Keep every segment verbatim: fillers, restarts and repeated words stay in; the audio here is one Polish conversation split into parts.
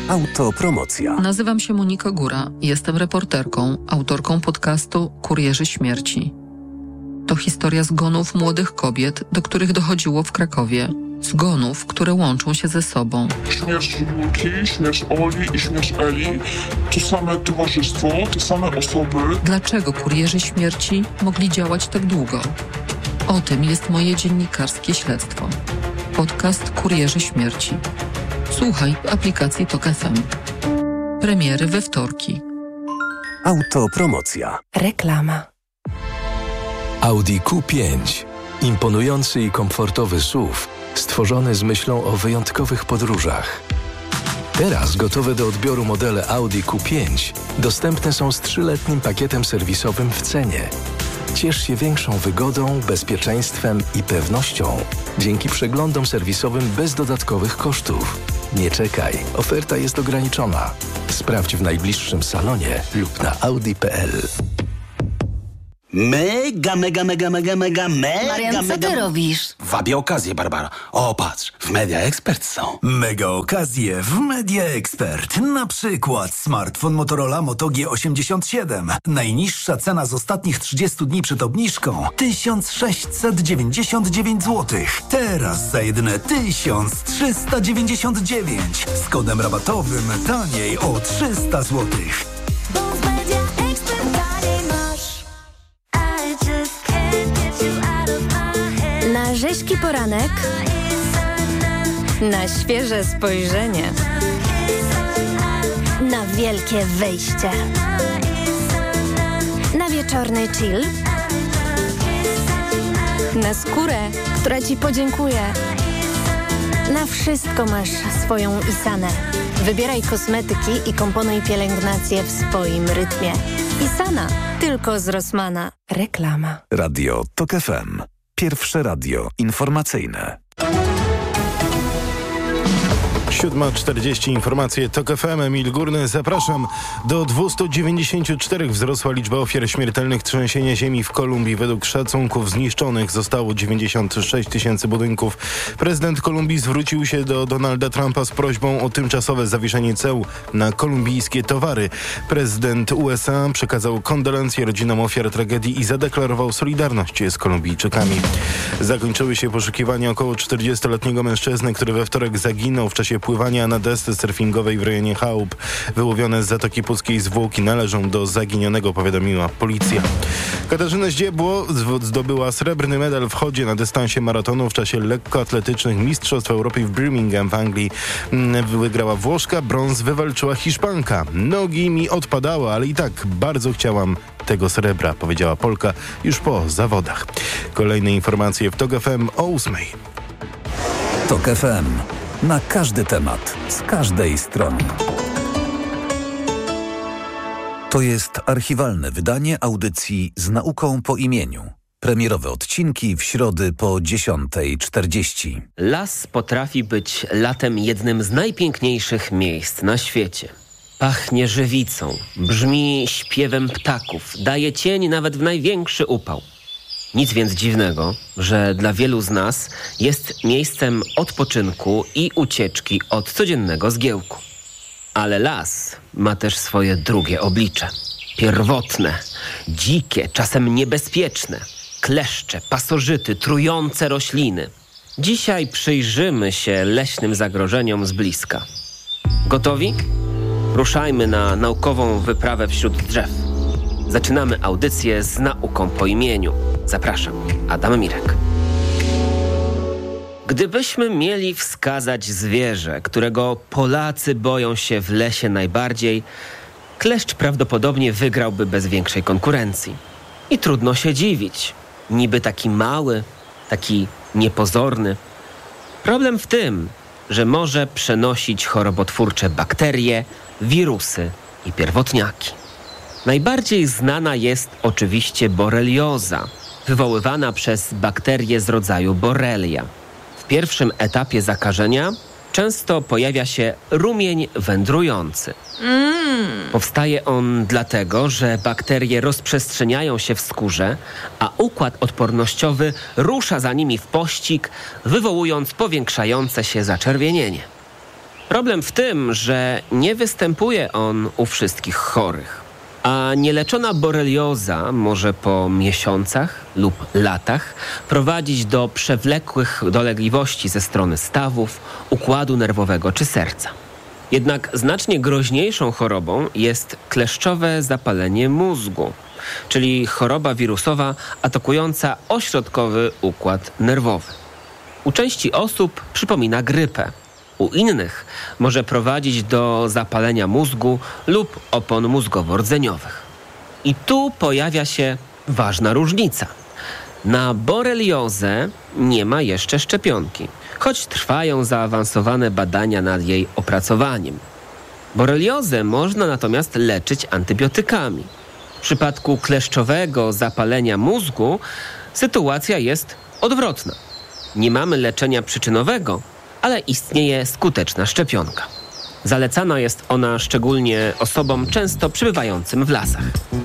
Autopromocja. Nazywam się Monika Góra. Jestem reporterką, autorką podcastu Kurierzy Śmierci. To historia zgonów młodych kobiet, do których dochodziło w Krakowie. Zgonów, które łączą się ze sobą. Śmierć Julki, śmierć Oli i śmierć Eli to same towarzystwo, te same osoby. Dlaczego kurierzy śmierci mogli działać tak długo? O tym jest moje dziennikarskie śledztwo. Podcast Kurierzy Śmierci. Słuchaj w aplikacji Tok F M. Premiery we wtorki. Autopromocja. Reklama. Audi Q pięć. Imponujący i komfortowy S U V, stworzony z myślą o wyjątkowych podróżach. Teraz gotowe do odbioru modele Audi Q pięć dostępne są z trzyletnim pakietem serwisowym w cenie. Ciesz się większą wygodą, bezpieczeństwem i pewnością dzięki przeglądom serwisowym bez dodatkowych kosztów. Nie czekaj, oferta jest ograniczona. Sprawdź w najbliższym salonie lub na audi kropka p l. Mega, mega, mega, mega, mega, mega, Marian, co mega... ty robisz? Wabię okazję, Barbara. O, patrz, w Media Expert są. Mega okazje w Media Expert. Na przykład smartfon Motorola Moto G osiemdziesiąt siedem. Najniższa cena z ostatnich trzydziestu dni przed obniżką tysiąc sześćset dziewięćdziesiąt dziewięć złotych. Teraz za jedyne tysiąc trzysta dziewięćdziesiąt dziewięć. Z kodem rabatowym taniej o trzysta złotych. Na rzeźki poranek, na świeże spojrzenie, na wielkie wejście, na wieczorny chill, na skórę, która ci podziękuje. Na wszystko masz swoją Isanę. Wybieraj kosmetyki i komponuj pielęgnację w swoim rytmie. Isana, tylko z Rossmana. Reklama. Radio Tok F M. Pierwsze radio informacyjne. siódma czterdzieści informacje Tok F M. Emil Górny, zapraszam. Do dwieście dziewięćdziesiąt cztery wzrosła liczba ofiar śmiertelnych trzęsienia ziemi w Kolumbii. Według szacunków zniszczonych zostało dziewięćdziesiąt sześć tysięcy budynków. Prezydent Kolumbii zwrócił się do Donalda Trumpa z prośbą o tymczasowe zawieszenie ceł na kolumbijskie towary. Prezydent U S A przekazał kondolencje rodzinom ofiar tragedii i zadeklarował solidarność z Kolumbijczykami. Zakończyły się poszukiwania około czterdziestoletniego mężczyzny, który we wtorek zaginął w czasie pływania na desce surfingowej w rejonie Chałup. Wyłowione z Zatoki Puckiej zwłoki należą do zaginionego, powiadomiła policja. Katarzyna Zdziebło zdobyła srebrny medal w chodzie na dystansie maratonu w czasie lekkoatletycznych Mistrzostw Europy w Birmingham w Anglii. Wygrała Włoszka, brąz wywalczyła Hiszpanka. Nogi mi odpadały, ale i tak bardzo chciałam tego srebra, powiedziała Polka już po zawodach. Kolejne informacje w Tok F M o ósmej. Tok F M. Na każdy temat, z każdej strony. To jest archiwalne wydanie audycji Z nauką po imieniu. Premierowe odcinki w środy po dziesiąta czterdzieści. Las potrafi być latem jednym z najpiękniejszych miejsc na świecie. Pachnie żywicą, brzmi śpiewem ptaków, daje cień nawet w największy upał. Nic więc dziwnego, że dla wielu z nas jest miejscem odpoczynku i ucieczki od codziennego zgiełku. Ale las ma też swoje drugie oblicze. Pierwotne, dzikie, czasem niebezpieczne. Kleszcze, pasożyty, trujące rośliny. Dzisiaj przyjrzymy się leśnym zagrożeniom z bliska. Gotowi? Ruszajmy na naukową wyprawę wśród drzew. Zaczynamy audycję Z nauką po imieniu. Zapraszam, Adam Mirek. Gdybyśmy mieli wskazać zwierzę, którego Polacy boją się w lesie najbardziej, kleszcz prawdopodobnie wygrałby bez większej konkurencji. I trudno się dziwić. Niby taki mały, taki niepozorny. Problem w tym, że może przenosić chorobotwórcze bakterie, wirusy i pierwotniaki. Najbardziej znana jest oczywiście borelioza, wywoływana przez bakterie z rodzaju Borrelia. W pierwszym etapie zakażenia często pojawia się rumień wędrujący. Mm. Powstaje on dlatego, że bakterie rozprzestrzeniają się w skórze, a układ odpornościowy rusza za nimi w pościg, wywołując powiększające się zaczerwienienie. Problem w tym, że nie występuje on u wszystkich chorych, a nieleczona borelioza może po miesiącach lub latach prowadzić do przewlekłych dolegliwości ze strony stawów, układu nerwowego czy serca. Jednak znacznie groźniejszą chorobą jest kleszczowe zapalenie mózgu, czyli choroba wirusowa atakująca ośrodkowy układ nerwowy. U części osób przypomina grypę. U innych może prowadzić do zapalenia mózgu lub opon mózgowo-rdzeniowych. I tu pojawia się ważna różnica. Na boreliozę nie ma jeszcze szczepionki, choć trwają zaawansowane badania nad jej opracowaniem. Boreliozę można natomiast leczyć antybiotykami. W przypadku kleszczowego zapalenia mózgu sytuacja jest odwrotna. Nie mamy leczenia przyczynowego, ale istnieje skuteczna szczepionka. Zalecana jest ona szczególnie osobom często przebywającym w lasach.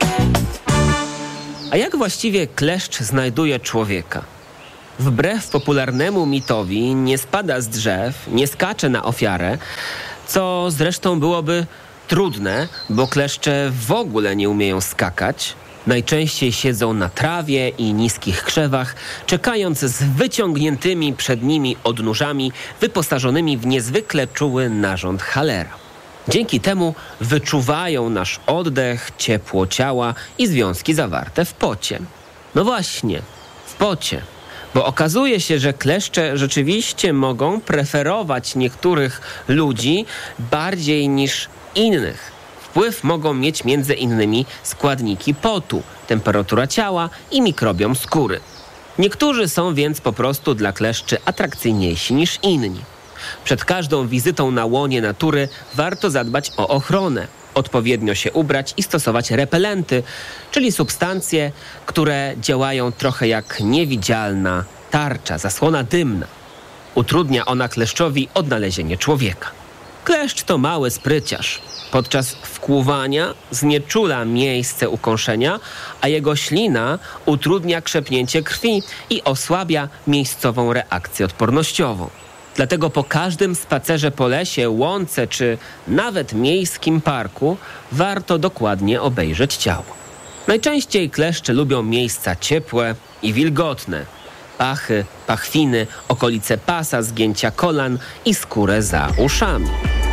A jak właściwie kleszcz znajduje człowieka? Wbrew popularnemu mitowi nie spada z drzew, nie skacze na ofiarę, co zresztą byłoby trudne, bo kleszcze w ogóle nie umieją skakać. Najczęściej siedzą na trawie i niskich krzewach, czekając z wyciągniętymi przed nimi odnóżami wyposażonymi w niezwykle czuły narząd Hallera. Dzięki temu wyczuwają nasz oddech, ciepło ciała i związki zawarte w pocie. No właśnie, w pocie. Bo okazuje się, że kleszcze rzeczywiście mogą preferować niektórych ludzi bardziej niż innych. Wpływ mogą mieć między innymi składniki potu, temperatura ciała i mikrobiom skóry. Niektórzy są więc po prostu dla kleszczy atrakcyjniejsi niż inni. Przed każdą wizytą na łonie natury warto zadbać o ochronę, odpowiednio się ubrać i stosować repelenty, czyli substancje, które działają trochę jak niewidzialna tarcza, zasłona dymna. Utrudnia ona kleszczowi odnalezienie człowieka. Kleszcz to mały spryciarz. Podczas wkłuwania znieczula miejsce ukąszenia, a jego ślina utrudnia krzepnięcie krwi i osłabia miejscową reakcję odpornościową. Dlatego po każdym spacerze po lesie, łące czy nawet miejskim parku warto dokładnie obejrzeć ciało. Najczęściej kleszcze lubią miejsca ciepłe i wilgotne. Pachy, pachwiny, okolice pasa, zgięcia kolan i skórę za uszami.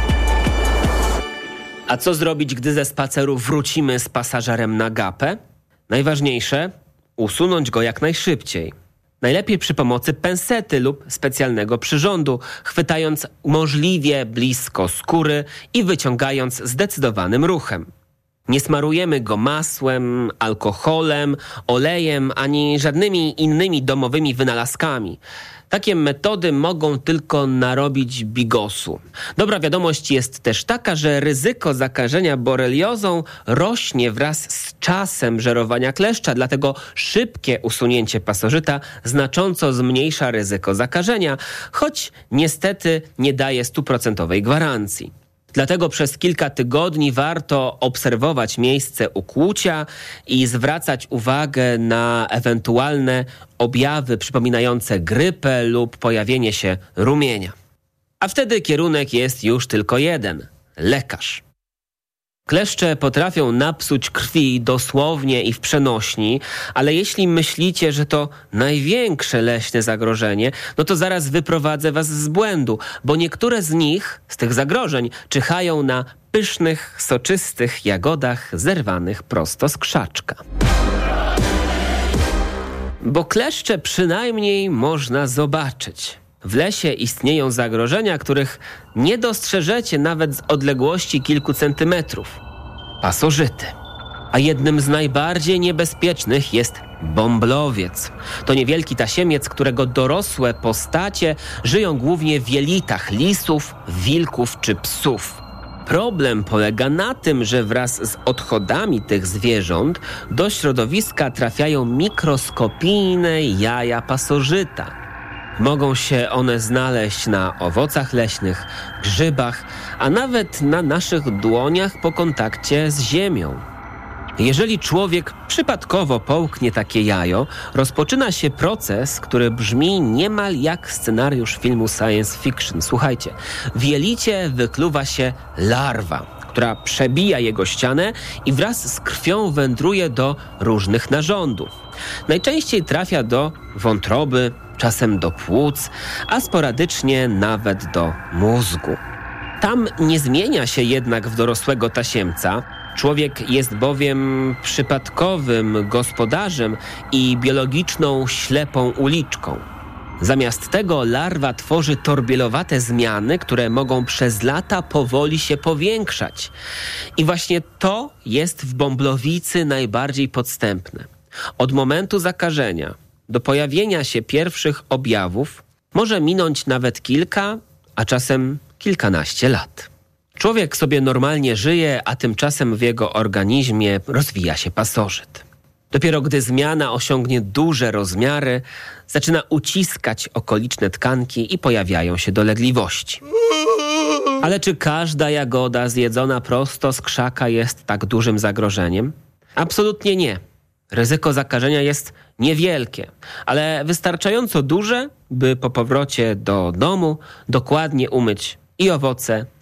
A co zrobić, gdy ze spaceru wrócimy z pasażerem na gapę? Najważniejsze, usunąć go jak najszybciej. Najlepiej przy pomocy pensety lub specjalnego przyrządu, chwytając możliwie blisko skóry i wyciągając zdecydowanym ruchem. Nie smarujemy go masłem, alkoholem, olejem ani żadnymi innymi domowymi wynalazkami. Takie metody mogą tylko narobić bigosu. Dobra wiadomość jest też taka, że ryzyko zakażenia boreliozą rośnie wraz z czasem żerowania kleszcza, dlatego szybkie usunięcie pasożyta znacząco zmniejsza ryzyko zakażenia, choć niestety nie daje stuprocentowej gwarancji. Dlatego przez kilka tygodni warto obserwować miejsce ukłucia i zwracać uwagę na ewentualne objawy przypominające grypę lub pojawienie się rumienia. A wtedy kierunek jest już tylko jeden – lekarz. Kleszcze potrafią napsuć krwi dosłownie i w przenośni, ale jeśli myślicie, że to największe leśne zagrożenie, no to zaraz wyprowadzę was z błędu, bo niektóre z nich, z tych zagrożeń, czyhają na pysznych, soczystych jagodach zerwanych prosto z krzaczka. Bo kleszcze przynajmniej można zobaczyć. W lesie istnieją zagrożenia, których nie dostrzeżecie nawet z odległości kilku centymetrów. Pasożyty. A jednym z najbardziej niebezpiecznych jest bąblowiec. To niewielki tasiemiec, którego dorosłe postacie żyją głównie w jelitach lisów, wilków czy psów. Problem polega na tym, że wraz z odchodami tych zwierząt do środowiska trafiają mikroskopijne jaja pasożyta. Mogą się one znaleźć na owocach leśnych, grzybach, a nawet na naszych dłoniach po kontakcie z ziemią. Jeżeli człowiek przypadkowo połknie takie jajo, rozpoczyna się proces, który brzmi niemal jak scenariusz filmu science fiction. Słuchajcie, w jelicie wykluwa się larwa, która przebija jego ścianę i wraz z krwią wędruje do różnych narządów. Najczęściej trafia do wątroby, czasem do płuc, a sporadycznie nawet do mózgu. Tam nie zmienia się jednak w dorosłego tasiemca. Człowiek jest bowiem przypadkowym gospodarzem i biologiczną ślepą uliczką. Zamiast tego larwa tworzy torbielowate zmiany, które mogą przez lata powoli się powiększać. I właśnie to jest w bąblowicy najbardziej podstępne. Od momentu zakażenia do pojawienia się pierwszych objawów może minąć nawet kilka, a czasem kilkanaście lat. Człowiek sobie normalnie żyje, a tymczasem w jego organizmie rozwija się pasożyt. Dopiero gdy zmiana osiągnie duże rozmiary, zaczyna uciskać okoliczne tkanki i pojawiają się dolegliwości. Ale czy każda jagoda zjedzona prosto z krzaka jest tak dużym zagrożeniem? Absolutnie nie. Ryzyko zakażenia jest niewielkie, ale wystarczająco duże, by po powrocie do domu dokładnie umyć i owoce,